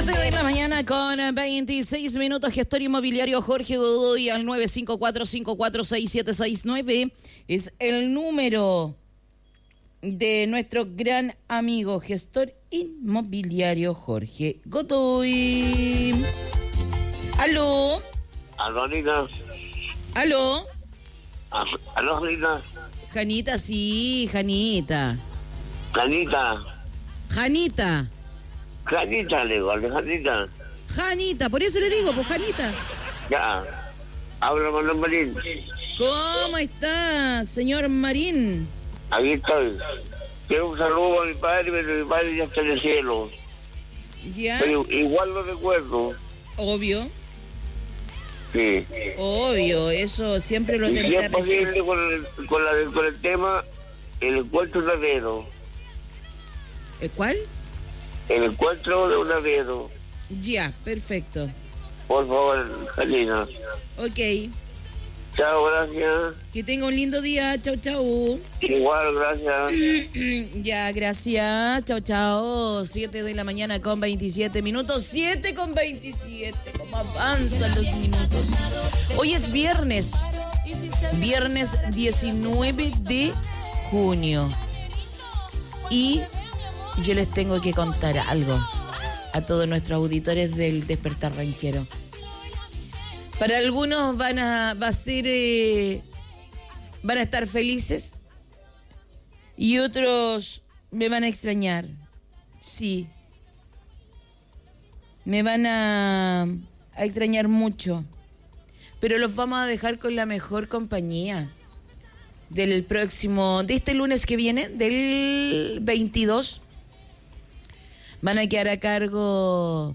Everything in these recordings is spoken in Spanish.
7 de la mañana con 26 minutos. Gestor inmobiliario Jorge Godoy al 954-546-769 es el número de nuestro gran amigo gestor inmobiliario Jorge Godoy. ¿Aló? ¿Aló, Rita? ¿Aló? ¿Aló, Rita? Janita, sí, Janita. Janita. Janita. Janita, le digo, Janita. Janita, por eso le digo, pues Janita. Ya. Habla con el Marín. ¿Cómo está, señor Marín? Aquí estoy. Quiero un saludo a mi padre, pero mi padre ya está en el cielo. ¿Ya? Pero igual lo recuerdo. Obvio. Sí. Obvio, eso siempre lo Y si tendrá es posible con el tema, el encuentro de Avedo. ¿El cuál? El encuentro de un Avedo. Ya, perfecto. Por favor, Janina. Ok. Chao, gracias. Que tenga un lindo día. Chau, chau. Igual, gracias. Ya, gracias. Chau, chau. 7 de la mañana con 27 minutos. 7 con 27. ¿Cómo avanzan los minutos? Hoy es viernes. Viernes 19 de junio. Y yo les tengo que contar algo a todos nuestros auditores del Despertar Ranchero. Para algunos van a estar felices y otros me van a extrañar. Sí. Me van a extrañar mucho. Pero los vamos a dejar con la mejor compañía de este lunes que viene, del 22. Va a quedar a cargo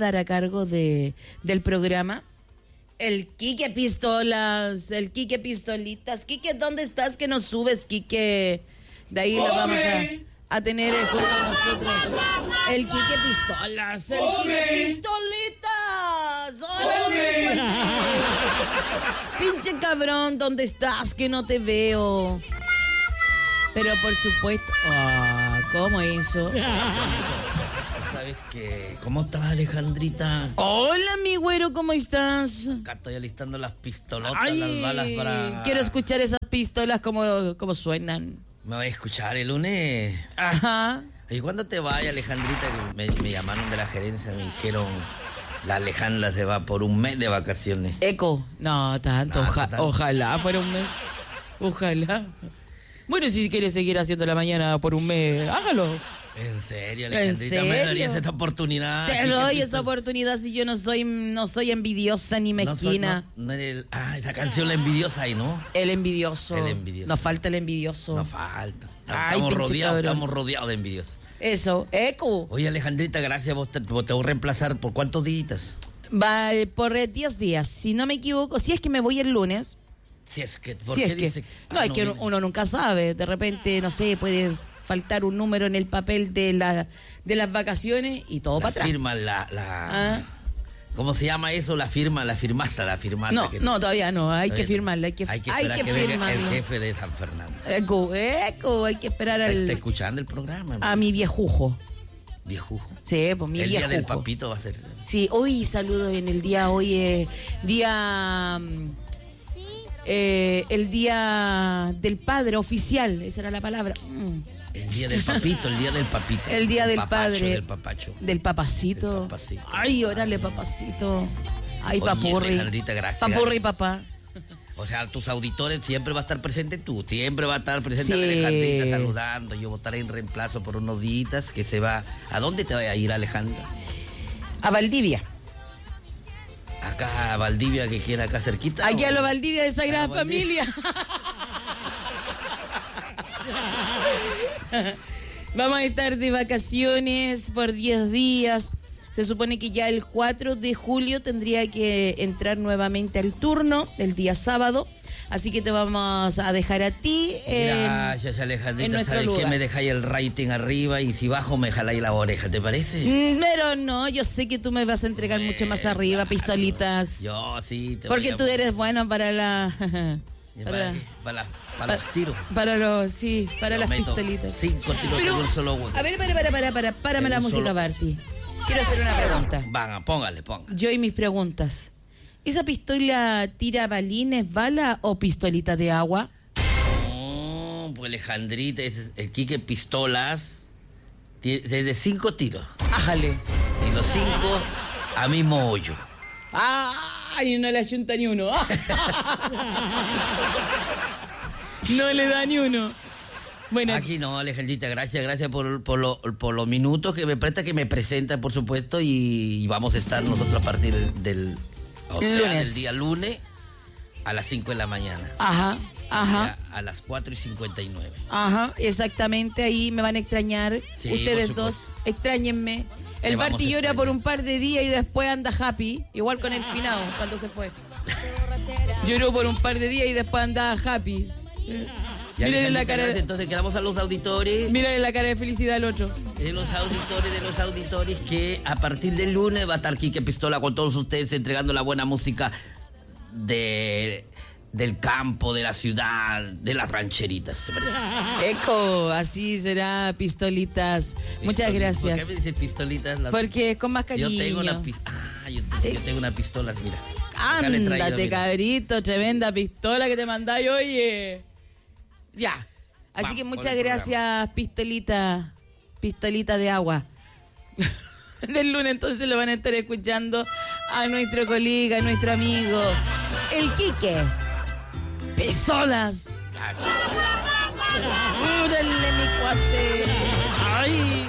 del programa el Quique Pistolas, el Quique Pistolitas. Quique, ¿dónde estás que nos subes, Quique? De ahí lo vamos a tener junto a nosotros. El Quique Pistolas, el Quique Pistolitas. ¡Órale! Pinche cabrón, ¿dónde estás que no te veo? Pero por supuesto... ¿cómo hizo? ¿Sabes qué? ¿Cómo estás, Alejandrita? Hola, mi güero, ¿cómo estás? Acá estoy alistando las pistolotas, Ay, las balas para... quiero escuchar esas pistolas como suenan. ¿Me voy a escuchar el lunes? Ajá. ¿Y cuándo te vayas, Alejandrita? Que me llamaron de la gerencia, me dijeron... La Alejandra se va por un mes de vacaciones. Eco. No, tanto. Ojalá fuera un mes. Ojalá. Bueno, si quieres seguir haciendo la mañana por un mes, hágalo. ¿En serio, Alejandrita? ¿Me darías esta oportunidad? Te doy esa oportunidad si yo no soy envidiosa ni mezquina. Esa canción La Envidiosa ahí, ¿no? El envidioso. El envidioso. Nos falta el envidioso. Nos falta. Ay, Estamos rodeados de envidiosos. Eso, eco. Oye, Alejandrita, gracias. Vos te voy a reemplazar por ¿cuántos días? Va por 10 días. Si no me equivoco, si es que me voy el lunes. Si es que, ¿por qué dice? No, es que uno nunca sabe. De repente, no sé, puede faltar un número en el papel de las vacaciones y todo para atrás. Firma ¿cómo se llama eso? La firmaza. No, todavía no. Hay que firmarla. Hay que esperar que venga el jefe de San Fernando. Eco, hay que esperar ¿Está escuchando el programa? A mi viejujo. ¿Viejujo? Sí, pues mi viejujo. El día del papito va a ser. Sí, hoy saludo en el día, el día del padre oficial, esa era la palabra. El día del papito. El día del padre. Del papacho. Del papacito. Ay, órale, papacito. Ay, papurri. Alejandrita, gracias. Papurri, papá. O sea, tus auditores siempre va a estar presente tú. Siempre va a estar presente Sí. Alejandrita saludando. Yo voy a estar en reemplazo por unos días que se va. ¿A dónde te va a ir, Alejandra? A Valdivia. Acá a Valdivia, que queda acá cerquita. Allá a lo Valdivia de Sagrada Familia. Vamos a estar de vacaciones por 10 días. Se supone que ya el 4 de julio tendría que entrar nuevamente al turno, el día sábado. Así que te vamos a dejar a ti. Gracias, Alejandrita. ¿Sabes qué? Me dejáis el rating arriba y si bajo me jaláis la oreja, ¿te parece? Pero no, yo sé que tú me vas a entregar mucho más arriba, pistolitas. Yo sí. Porque tú eres bueno para la... Para los tiros. Para las pistolitas. 5 tiros en un solo hueco. A ver, párame la música, Barty. quiero hacer una pregunta. Van, póngale. Yo y mis preguntas. ¿Esa pistola tira balines, bala o pistolita de agua? No, pues Alejandrita, el Quique pistolas, desde 5 tiros. Ájale. Y los 5 a mismo hoyo. ¡Ay! No le ayunta ni uno. No le da ni uno. Bueno, aquí no, Alejandrita, gracias por los minutos que me presta, que me presenta, por supuesto, y vamos a estar nosotros a partir del día lunes a las 5 de la mañana. Ajá. A las 4:59. Ajá, exactamente, ahí me van a extrañar. Sí, ustedes dos, extrañenme. El Barty llora por un par de días y después anda happy, igual con el finado cuando se fue. Lloró por un par de días y después andaba happy. Mírale la cara. Entonces quedamos a los auditores. Mírale la cara de felicidad al otro. De los auditores que a partir del lunes va a estar Quique Pistola con todos ustedes entregando la buena música del campo, de la ciudad, de las rancheritas, ¿se parece? Eco, así será, pistolitas. Muchas gracias. ¿Por qué me dices pistolitas? Porque es con más cariño. Yo tengo una yo tengo una pistola, mira. Ándate, cabrito, tremenda pistola que te mandáis, oye. Ya. Así Vamos, que muchas gracias, pistolita de agua. Del lunes entonces lo van a estar escuchando a nuestro colega, a nuestro amigo, el Quique Pistolas. ¡Órale, mi cuate! ¡Ay!